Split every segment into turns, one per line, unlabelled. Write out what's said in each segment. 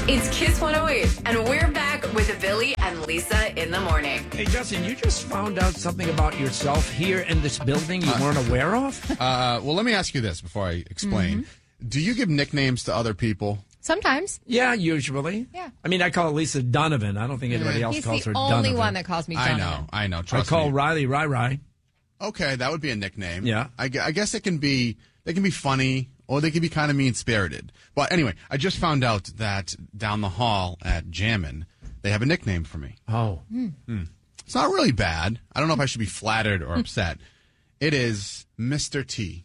It's Kiss 108, and we're back with Billy and Lisa in the morning.
Hey, Justin, you just found out something about yourself here in this building you weren't aware of?
Well, let me ask you this before I explain. Do you give nicknames to other people?
Sometimes.
Yeah, usually.
Yeah.
I mean, I call Lisa Donovan. I don't think anybody else
He's
calls
the
her
only
Donovan.
one that calls me Donovan.
I know.
I
Trust
call
me.
Riley Rai.
Okay, that would be a nickname.
Yeah.
I guess they can be funny or they can be kind of mean-spirited. But anyway, I just found out that down the hall at Jammin', they have a nickname for me.
Oh.
It's not really bad. I don't know if I should be flattered or upset. It is Mr. T.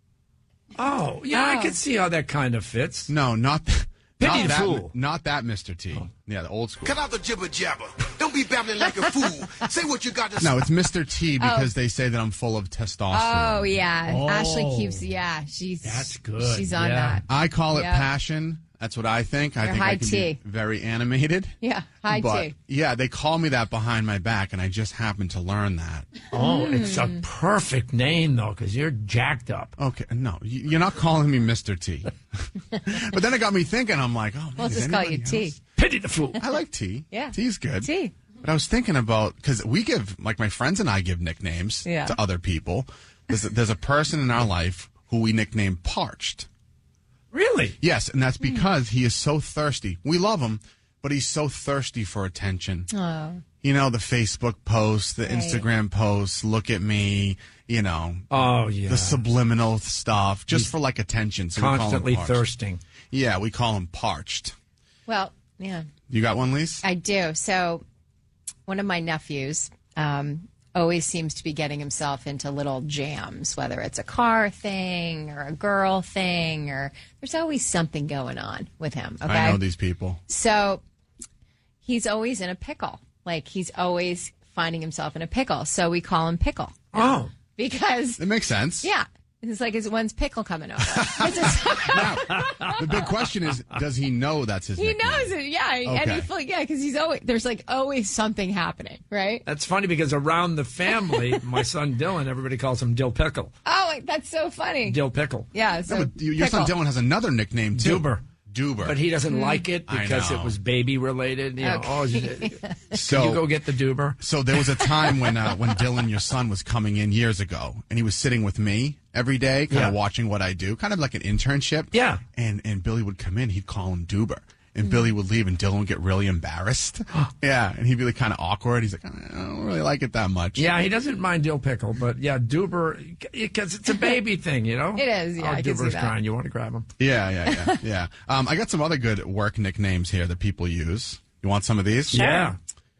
Oh, yeah, I can see how that kind of fits.
No, not
Pity the
that.
fool.
Not that Mr. T. Yeah, the old school.
Cut out the jibber jabber. Don't be babbling like a fool. Say what you got to say.
No, it's Mr. T because they say that I'm full of testosterone.
Oh, yeah.
Oh.
Ashley keeps, she's
That's good.
She's on
Yeah.
that.
I call it
Yeah.
passion. That's what I think. I
You're
think
high
I can
T.
be very animated.
Yeah, high
but,
T.
Yeah, they call me that behind my back, and I just happened to learn that.
Oh, it's a perfect name, though, because you're jacked up.
Okay, no, you're not calling me Mr. T. But then it got me thinking. I'm like, oh, man,
We'll
is
just call you
anybody
T.
else-
Pity the fool.
I like T.
Yeah.
T's good.
T.
But I was thinking about, because we give, like my friends and I give nicknames
Yeah.
to other people. There's a person in our life who we nickname Parched.
Really?
Yes, and that's because he is so thirsty. We love him, but he's so thirsty for attention.
Oh.
You know, the Facebook posts, the
Right.
Instagram posts, look at me, you know,
Oh, yeah.
the subliminal stuff, just for like attention. So we call him
Constantly
Parched.
thirsting.
Yeah, we call him Parched.
Well, yeah,
You got one, Lise?
I do. So one of my nephews always seems to be getting himself into little jams, whether it's a car thing or a girl thing, or there's always something going on with him. Okay.
I know these people.
So he's always in a pickle. Like he's always finding himself in a pickle. So we call him Pickle
Oh.
because,
It makes sense.
yeah, it's like, when's Pickle coming over?
The big question is, does he know that's his
He
nickname?
knows it, yeah. And
Okay.
because he's always, there's like always something happening, right?
That's funny because around the family, my son Dylan, everybody calls him Dill Pickle.
Oh, that's so funny.
Dill Pickle.
Yeah, so
No, but your son
Pickle.
Dylan has another nickname, too.
Duber.
Duber.
But he doesn't like it
I
because
know.
it was baby related. You know,
Okay.
So-
can you go get the Duber?
So there was a time when Dylan, your son, was coming in years ago, and he was sitting with me every day, kind of
Yeah.
watching what I do, kind of like an internship.
Yeah.
And Billy would come in, he'd call him Duber. And Billy would leave, and Dylan would get really embarrassed. Yeah, and he'd be like kind of awkward. He's like, I don't really like it that much.
Yeah, he doesn't mind Dill Pickle, but yeah, Duber, because it's a baby thing, you know?
It is, yeah,
Oh,
I can see
Duber's
that.
crying. You want to grab him?
Yeah. I got some other good work nicknames here that people use. You want some of these?
Yeah.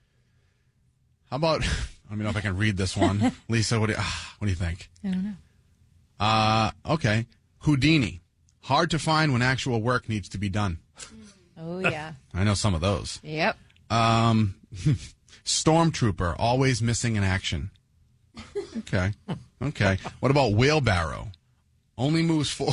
How about, I don't know if I can read this one. Lisa, what do you think?
I don't know.
Okay. Houdini. Hard to find when actual work needs to be done.
Oh, yeah.
I know some of those.
Yep.
Stormtrooper, always missing in action. Okay. What about wheelbarrow? Only moves forward.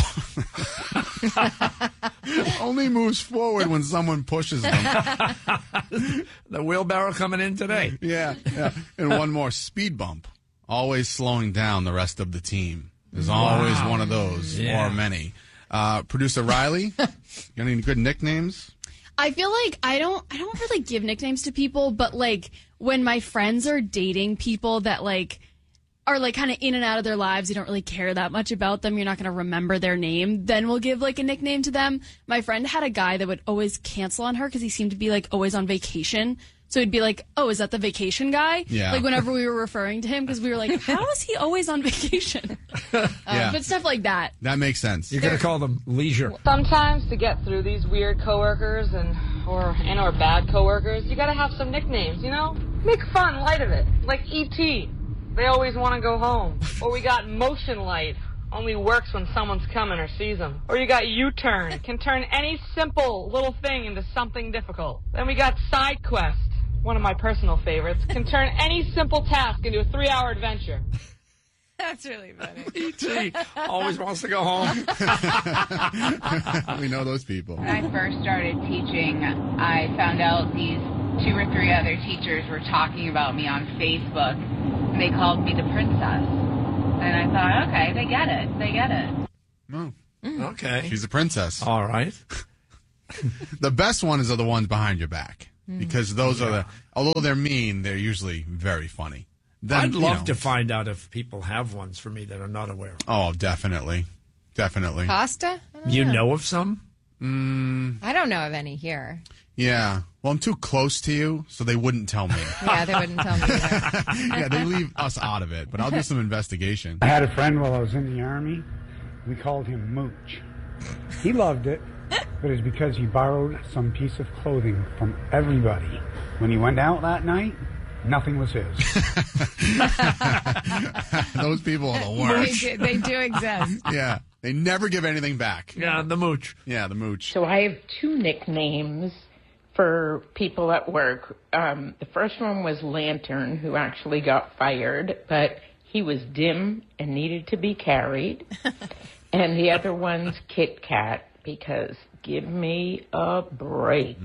Only moves forward when someone pushes them.
The wheelbarrow coming in today.
Yeah. And one more, speed bump. Always slowing down the rest of the team. There's always one of those,
Yeah.
or many. Producer Riley, got any good nicknames?
I feel like I don't really give nicknames to people, but like when my friends are dating people that like are like kind of in and out of their lives, you don't really care that much about them, you're not going to remember their name, then we'll give like a nickname to them. My friend had a guy that would always cancel on her because he seemed to be like always on vacation. So he'd be like, oh, is that the vacation guy?
Yeah.
Like whenever we were referring to him, because we were like, how is he always on vacation?
Yeah.
But stuff like that.
That makes sense.
You're going to call them leisure.
Sometimes to get through these weird coworkers or bad coworkers, you gotta have some nicknames, you know? Make fun light of it. Like E.T. They always want to go home. Or we got Motion Light. Only works when someone's coming or sees them. Or you got U-Turn. Can turn any simple little thing into something difficult. Then we got Side Quest. One of my personal favorites. Can turn any simple task into a 3-hour adventure.
That's really funny.
E.T. always wants to go home.
We know those people.
When I first started teaching, I found out these 2 or 3 other teachers were talking about me on Facebook, and they called me the princess. And I thought, okay, they get it.
Oh,
Okay.
she's a princess.
All right.
The best ones are the ones behind your back because those are although they're mean, they're usually very funny. Then,
I'd love to find out if people have ones for me that I'm not aware of.
Oh, definitely.
Costa?
You know of some?
I don't know of any here.
Yeah. Well, I'm too close to you, so they wouldn't tell me.
Yeah, they wouldn't tell me either.
Yeah, they leave us out of it, but I'll do some investigation.
I had a friend while I was in the Army. We called him Mooch. He loved it, but it's because he borrowed some piece of clothing from everybody. When he went out that night, nothing was his.
Those people are the worst.
They do exist.
Yeah. They never give anything back.
Yeah, the Mooch.
Yeah, the Mooch.
So I have 2 nicknames for people at work. The first one was Lantern, who actually got fired, but he was dim and needed to be carried. And the other one's Kit Kat, because give me a break.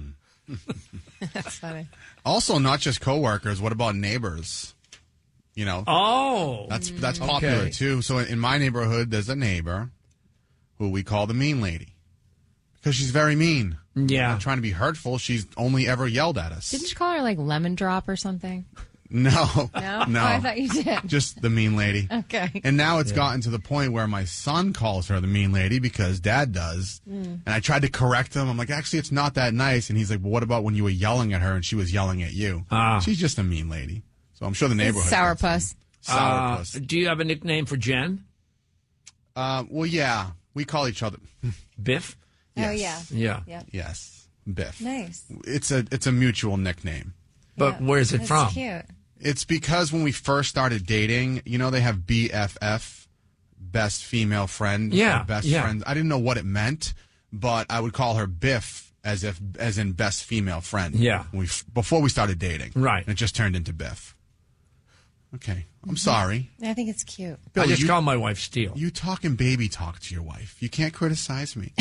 That's funny.
Also, not just coworkers. What about neighbors? You know, that's popular too. So in my neighborhood, there's a neighbor who we call the mean lady because she's very mean.
Yeah,
not trying to be hurtful. She's only ever yelled at us.
Didn't you call her like Lemon Drop or something?
No.
Oh, I thought you did.
Just the mean lady.
Okay.
And now it's gotten to the point where my son calls her the mean lady because Dad does. And I tried to correct him. I'm like, actually, it's not that nice. And he's like, well, what about when you were yelling at her and she was yelling at you? She's just a mean lady. So I'm sure the neighborhood.
Sourpuss.
Sourpuss.
Do you have a nickname for Jen?
Well, yeah. We call each other
Biff.
Yes.
Oh yeah.
Yeah.
Yes. Biff.
Nice.
It's a mutual nickname.
But where's it from?
That's cute.
It's because when we first started dating, you know, they have BFF, best female friend.
Yeah,
or best
yeah.
friend. I didn't know what it meant, but I would call her Biff as in best female friend.
Yeah.
Before we started dating.
Right.
And it just turned into Biff. Okay. I'm sorry.
I think it's cute.
Billy,
I just call my wife Steele.
You talking baby talk to your wife. You can't criticize me.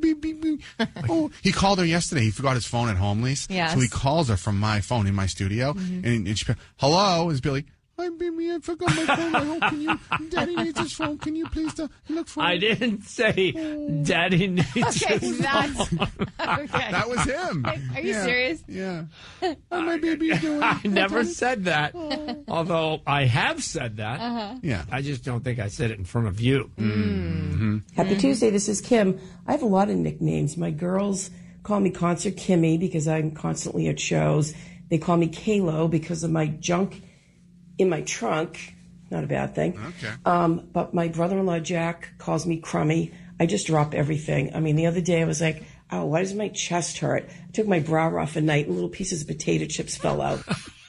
Oh, he called her yesterday. He forgot his phone at home, Lise.
Yes.
So he calls her from my phone in my studio. And she, hello, is Billy. Hi, baby, I forgot my phone. I hope Daddy needs his phone. Can you please look for
I
it?
didn't say Daddy needs
Okay,
his
that's
phone.
okay.
That was him.
Are you serious?
Yeah. How my baby doing?
I never said that. Although I have said that.
Yeah.
I just don't think I said it in front of you.
Happy Tuesday, this is Kim. I have a lot of nicknames. My girls call me Concert Kimmy because I'm constantly at shows. They call me Kalo because of my junk in my trunk. Not a bad thing.
Okay.
But my brother-in-law Jack calls me Crummy. I just drop everything. I mean, the other day I was like, oh, why does my chest hurt? I took my bra off at night and little pieces of potato chips fell out.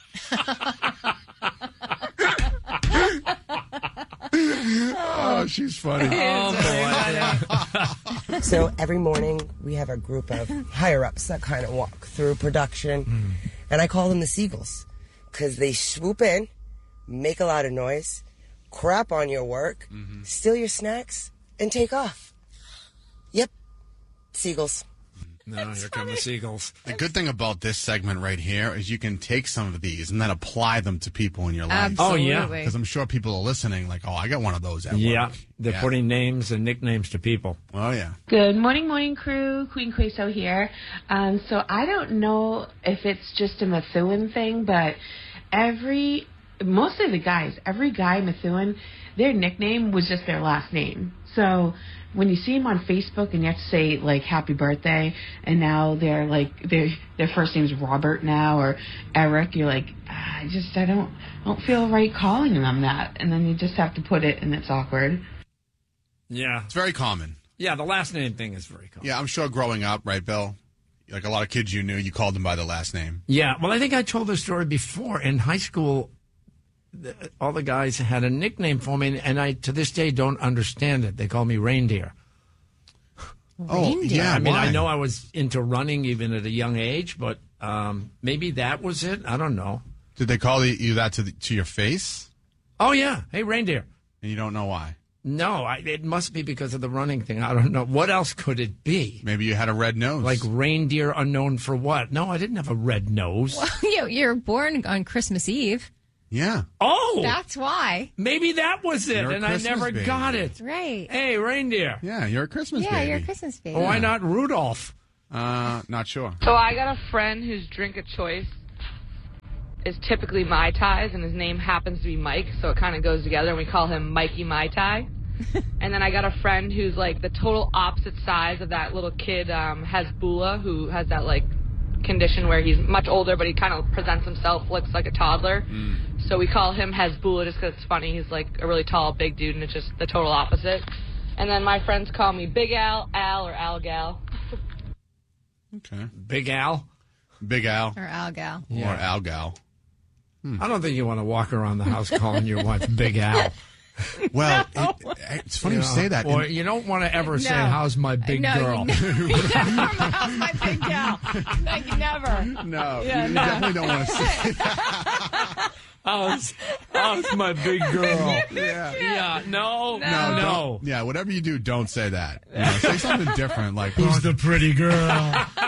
Oh, she's funny.
So every morning we have a group of higher-ups that kind of walk through production, and I call them the Seagulls because they swoop in, make a lot of noise, crap on your work, steal your snacks, and take off. Yep, Seagulls.
No, here come the Seagulls.
The good thing about this segment right here is you can take some of these and then apply them to people in your life.
Absolutely.
Oh, yeah.
Because I'm sure people are listening like, oh, I got one of those at
Yeah,
work.
they're putting names and nicknames to people.
Oh, yeah.
Good morning, crew. Queen Queso here. So I don't know if it's just a Methuen thing, but most of the guys, every guy Methuen, their nickname was just their last name. So when you see them on Facebook and you have to say like happy birthday, and now they're like their first name's Robert now or Eric, you're like, I don't feel right calling them that, and then you just have to put it, and it's awkward.
Yeah,
It's very common.
yeah. The last name thing is very common.
Yeah, I'm sure growing up, right, Bill? Like a lot of kids you knew, you called them by the last name.
Yeah, well, I think I told this story before. In high school, all the guys had a nickname for me, and I, to this day, don't understand it. They call me Reindeer.
Oh, yeah.
I mean,
why?
I know I was into running even at a young age, but maybe that was it. I don't know.
Did they call you that to your face?
Oh, yeah. Hey, Reindeer.
And you don't know why?
No, it must be because of the running thing. I don't know. What else could it be?
Maybe you had a red nose.
Like reindeer unknown for what? No, I didn't have a red nose.
Well, you're born on Christmas Eve.
Yeah.
Oh!
That's why.
Maybe that was it,
You're a
and I
Christmas
never got
baby.
it.
Right.
Hey, reindeer.
Yeah, you're a Christmas baby.
Yeah, you're a Christmas baby.
Why not Rudolph?
Not sure.
So I got a friend whose drink of choice is typically Mai Tais, and his name happens to be Mike, so it kind of goes together, and we call him Mikey Mai Tai. And then I got a friend who's like the total opposite size of that little kid, Hasbulla, who has that like condition where he's much older, but he kind of presents himself, looks like a toddler. So we call him Hasbulla just because it's funny. He's like a really tall, big dude, and it's just the total opposite. And then my friends call me Big Al, Al, or Al Gal.
Okay.
Big Al?
Big Al.
Or Al Gal.
Or Al Gal.
I don't think you want to walk around the house calling your wife Big Al.
Well, it's funny you say that.
Or you don't want to ever say, how's my big girl?
How's my big gal? Like, never.
No, you definitely don't want to say that.
How's my big girl? Yeah. No.
Yeah, whatever you do, don't say that. Say something different, like,
who's the pretty girl?